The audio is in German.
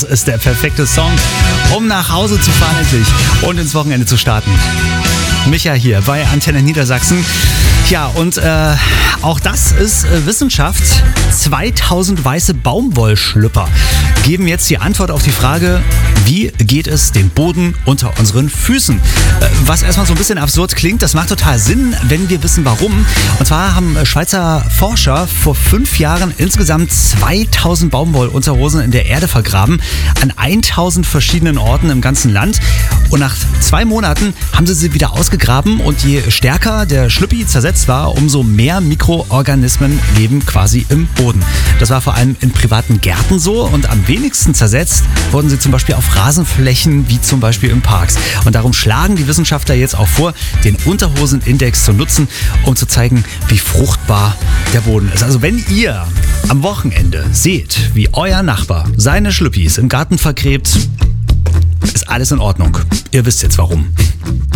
Das ist der perfekte Song, um nach Hause zu fahren endlich und ins Wochenende zu starten. Micha hier bei Antenne Niedersachsen. Ja, und auch das ist Wissenschaft. 2000 weiße Baumwollschlüpper geben jetzt die Antwort auf die Frage, wie geht es dem Boden unter unseren Füßen? Was erstmal so ein bisschen absurd klingt, das macht total Sinn, wenn wir wissen, warum. Und zwar haben Schweizer Forscher vor 5 Jahren insgesamt 2000 Baumwollunterhosen in der Erde vergraben, an 1000 verschiedenen Orten im ganzen Land. Und nach 2 Monaten haben sie wieder ausgegraben und je stärker der Schlüppi zersetzt war, umso mehr Mikroorganismen leben quasi im Boden. Das war vor allem in privaten Gärten so und am wenigsten zersetzt wurden sie zum Beispiel auf Rasenflächen wie zum Beispiel in Parks. Und darum schlagen die Wissenschaftler jetzt auch vor, den Unterhosenindex zu nutzen, um zu zeigen, wie fruchtbar der Boden ist. Also wenn ihr am Wochenende seht, wie euer Nachbar seine Schlüppis im Garten vergräbt, ist alles in Ordnung. Ihr wisst jetzt warum.